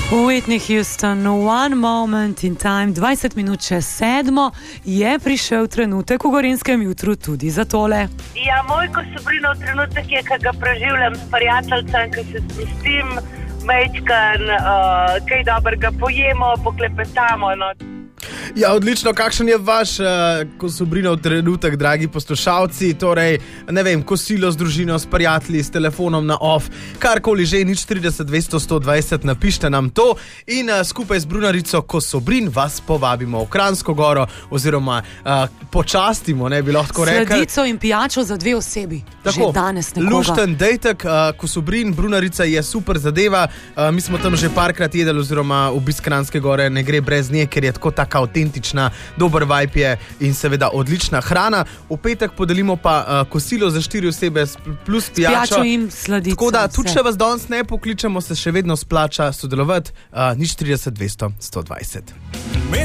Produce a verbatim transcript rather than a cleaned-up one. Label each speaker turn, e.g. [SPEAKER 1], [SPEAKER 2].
[SPEAKER 1] Whitney Houston, One Moment in Time, dvajset minut čez sedmo je prišel trenutek v Gorenjskem jutru tudi za tole.
[SPEAKER 2] Ja, moj Kosobrinov trenutek je, ko ga preživljam s prijateljcem, ko se spustim, mečkan, uh, kaj dobrega pojemo, poklepetamo. No.
[SPEAKER 3] Ja, odlično. Kakšen je vaš uh, Kosobrinov trenutek, dragi poslušalci? Torej, ne vem, kosilo z družino, s prijatelji, s telefonom na off, karkoli že, nič trideset, dvesto, sto dvajset, napište nam to in uh, skupaj z brunarico Kosobrin vas povabimo v Kranjsko goro oziroma uh, počastimo, ne bi lahko rekli.
[SPEAKER 1] Sladico in pijačo za dve osebi.
[SPEAKER 3] Tako,
[SPEAKER 1] že danes nekoga.
[SPEAKER 3] lušten dejtek, uh, Kosobrin, brunarica je super zadeva. Uh, mi smo tam že parkrat jedeli oziroma obisk Kranjske gore ne gre brez nje, ker je tako taka autentična, dober vibe je in seveda odlična hrana. V petek podelimo pa uh, kosilo za štiri osebe plus pijačo.
[SPEAKER 1] Pijačo in sladico.
[SPEAKER 3] Tako da, tudi če vas danes ne pokličemo, se še vedno splača sodelovati. Uh, nič trideset, dvesto, sto dvajset.